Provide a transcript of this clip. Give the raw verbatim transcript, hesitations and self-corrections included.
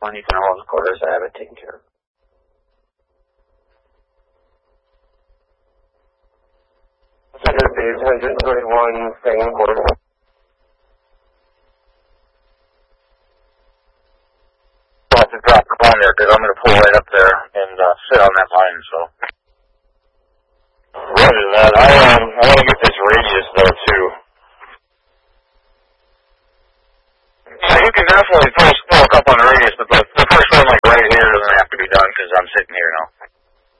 When you can hold the quarters, I have it taken care of. It's going to be one twenty-one thing quarter. I'll have to drop the line there because I'm going to pull right up there and uh, sit on that line, so. Roger that. I, um, I want to get this radius though, too. So you can definitely